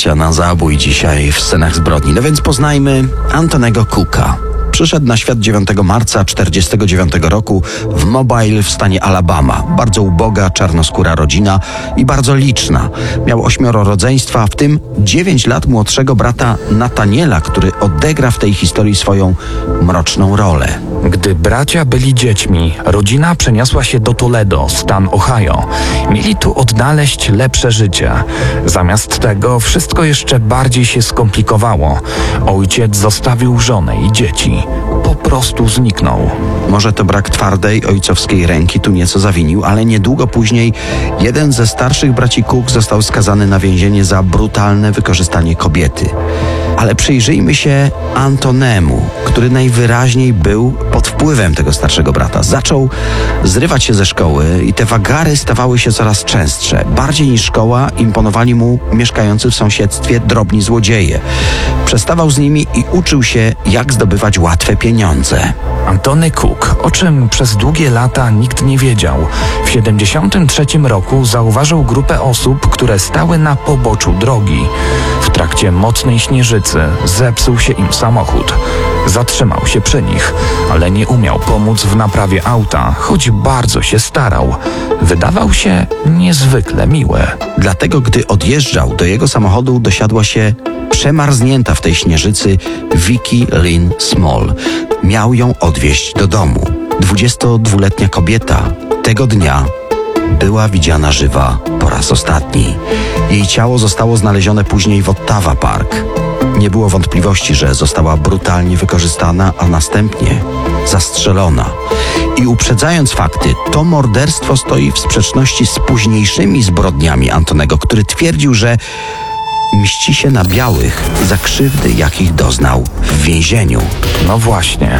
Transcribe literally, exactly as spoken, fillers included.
otwarcia na zabój dzisiaj w scenach zbrodni. No więc poznajmy Antonego Cooka. Przyszedł na świat dziewiątego marca tysiąc dziewięćset czterdziestego dziewiątego roku w Mobile w stanie Alabama. Bardzo uboga, czarnoskóra rodzina i bardzo liczna. Miał ośmioro rodzeństwa, w tym dziewięć lat młodszego brata Nathaniela, który odegra w tej historii swoją mroczną rolę. Gdy bracia byli dziećmi, rodzina przeniosła się do Toledo, stan Ohio. Mieli tu odnaleźć lepsze życie. Zamiast tego wszystko jeszcze bardziej się skomplikowało. Ojciec zostawił żonę i dzieci. Po prostu zniknął. Może to brak twardej ojcowskiej ręki tu nieco zawinił, ale niedługo później jeden ze starszych braci Cook został skazany na więzienie za brutalne wykorzystanie kobiety. Ale przyjrzyjmy się Antonemu, który najwyraźniej był pod wpływem tego starszego brata. Zaczął zrywać się ze szkoły i te wagary stawały się coraz częstsze. Bardziej niż szkoła imponowali mu mieszkający w sąsiedztwie drobni złodzieje. Przestawał z nimi i uczył się, jak zdobywać łatwe pieniądze. Antony Cook, o czym przez długie lata nikt nie wiedział, w siedemdziesiątym trzecim roku zauważył grupę osób, które stały na poboczu drogi. W trakcie mocnej śnieżycy zepsuł się im samochód. Zatrzymał się przy nich, ale nie umiał pomóc w naprawie auta, choć bardzo się starał. Wydawał się niezwykle miły. Dlatego, gdy odjeżdżał, do jego samochodu dosiadła się przemarznięta w tej śnieżycy Vicky Lynn Small. Miał ją odwieźć do domu. dwudziestodwuletnia kobieta tego dnia była widziana żywa po raz ostatni. Jej ciało zostało znalezione później w Ottawa Park. Nie było wątpliwości, że została brutalnie wykorzystana, a następnie zastrzelona. I uprzedzając fakty, to morderstwo stoi w sprzeczności z późniejszymi zbrodniami Antonego, który twierdził, że mści się na białych za krzywdy, jakich doznał w więzieniu. No właśnie,